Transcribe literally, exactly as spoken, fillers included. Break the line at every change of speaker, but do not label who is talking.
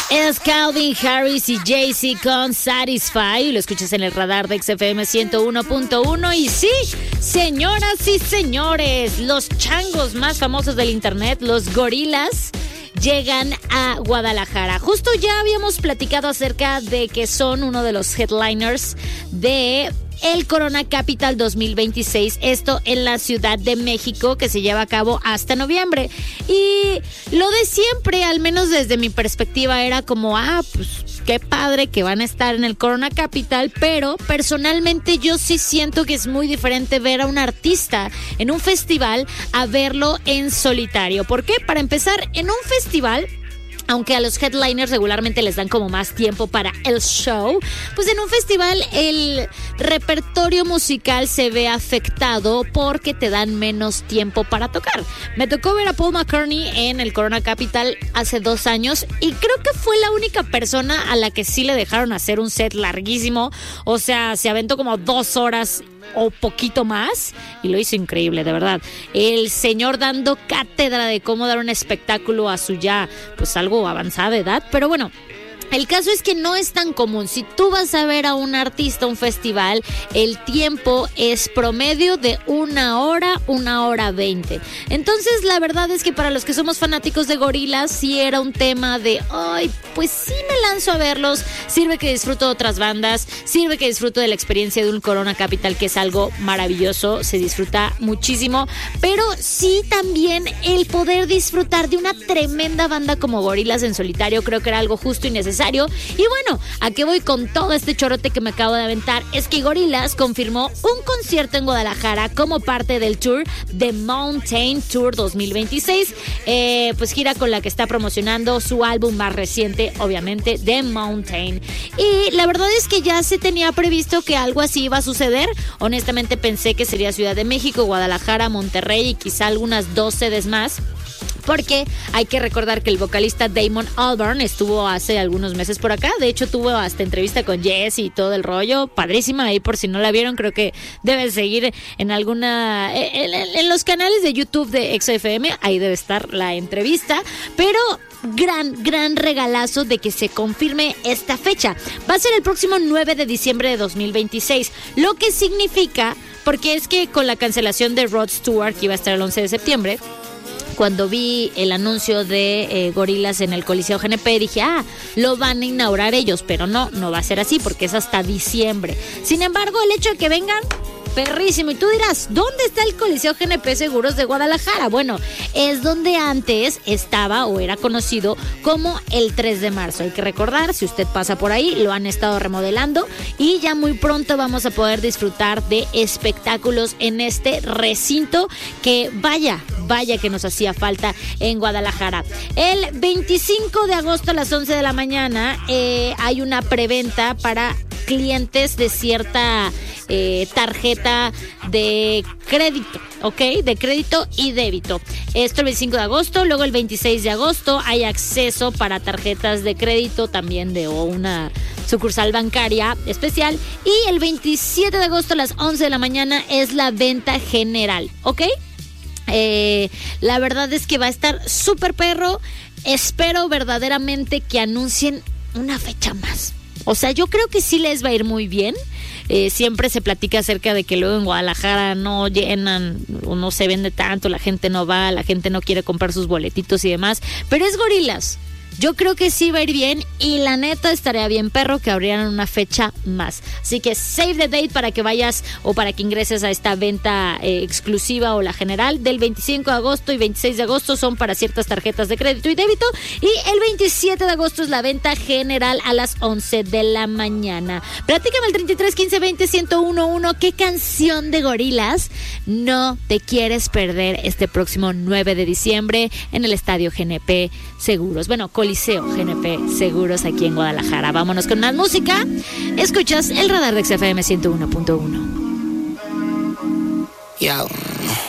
Es Calvin Harris y Jay-Z con Satisfy. Lo escuchas en el radar de X F M ciento uno punto uno. Y sí, señoras y señores, los changos más famosos del internet, los gorilas, llegan a Guadalajara. Justo ya habíamos platicado acerca de que son uno de los headliners de el Corona Capital dos mil veintiséis, esto en la Ciudad de México, que se lleva a cabo hasta noviembre. Y lo de siempre, al menos desde mi perspectiva, era como, ah, pues qué padre que van a estar en el Corona Capital, pero personalmente yo sí siento que es muy diferente ver a un artista en un festival a verlo en solitario. ¿Por qué? Para empezar, en un festival, aunque a los headliners regularmente les dan como más tiempo para el show, pues en un festival el repertorio musical se ve afectado porque te dan menos tiempo para tocar. Me tocó ver a Paul McCartney en el Corona Capital hace dos años y creo que fue la única persona a la que sí le dejaron hacer un set larguísimo. O sea, se aventó como dos horas o poquito más y lo hizo increíble, de verdad. El señor dando cátedra de cómo dar un espectáculo a su ya pues algo avanzada edad, pero bueno, el caso es que no es tan común. Si tú vas a ver a un artista, un festival, el tiempo es promedio de una hora, una hora veinte. Entonces, la verdad es que para los que somos fanáticos de gorilas, sí era un tema de, ay, pues sí me lanzo a verlos. Sirve que disfruto de otras bandas, sirve que disfruto de la experiencia de un Corona Capital, que es algo maravilloso, se disfruta muchísimo. Pero sí también el poder disfrutar de una tremenda banda como Gorilas en solitario, creo que era algo justo y necesario. Y bueno, ¿a qué voy con todo este chorote que me acabo de aventar? Es que Gorilas confirmó un concierto en Guadalajara como parte del tour The Mountain Tour dos mil veintiséis, eh, pues gira con la que está promocionando su álbum más reciente, obviamente The Mountain. Y la verdad es que ya se tenía previsto que algo así iba a suceder. Honestamente pensé que sería Ciudad de México, Guadalajara, Monterrey y quizá algunas dos sedes más, porque hay que recordar que el vocalista Damon Albarn estuvo hace algunos meses por acá. De hecho, tuvo hasta entrevista con Jess y todo el rollo. Padrísima, ahí por si no la vieron, creo que debe seguir en alguna... En, en, en los canales de YouTube de X F M, ahí debe estar la entrevista. Pero gran, gran regalazo de que se confirme esta fecha. Va a ser el próximo nueve de diciembre de dos mil veintiséis, lo que significa, porque es que con la cancelación de Rod Stewart, que iba a estar el once de septiembre, cuando vi el anuncio de eh, Gorilas en el Coliseo G N P, dije, ah, lo van a inaugurar ellos, pero no, no va a ser así porque es hasta diciembre. Sin embargo, el hecho de que vengan, perrísimo. Y tú dirás, ¿dónde está el Coliseo G N P Seguros de Guadalajara? Bueno, es donde antes estaba o era conocido como el tres de marzo. Hay que recordar, si usted pasa por ahí, lo han estado remodelando y ya muy pronto vamos a poder disfrutar de espectáculos en este recinto que vaya, vaya que nos hacía falta en Guadalajara. El veinticinco de agosto a las once de la mañana eh, hay una preventa para clientes de cierta eh, tarjeta de crédito, ¿ok? De crédito y débito. Esto el veinticinco de agosto, luego el veintiséis de agosto hay acceso para tarjetas de crédito también de o una sucursal bancaria especial, y el veintisiete de agosto a las once de la mañana es la venta general, ¿ok? Eh, la verdad es que va a estar súper perro. Espero verdaderamente que anuncien una fecha más. O sea, yo creo que sí les va a ir muy bien. Eh, siempre se platica acerca de que luego en Guadalajara no llenan o no se vende tanto, la gente no va, la gente no quiere comprar sus boletitos y demás. Pero es Gorilas. Yo creo que sí va a ir bien y la neta estaría bien perro que abrieran una fecha más. Así que save the date para que vayas o para que ingreses a esta venta eh, exclusiva o la general del veinticinco de agosto y veintiséis de agosto son para ciertas tarjetas de crédito y débito, y el veintisiete de agosto es la venta general a las once de la mañana. Platícame el treinta y tres quince veinte ciento uno uno, ¿qué canción de Gorilas no te quieres perder este próximo nueve de diciembre en el Estadio G N P Seguros? Bueno, Coliseo G N P Seguros aquí en Guadalajara. Vámonos con más música. Escuchas el radar de X F M ciento uno punto uno.
Yo.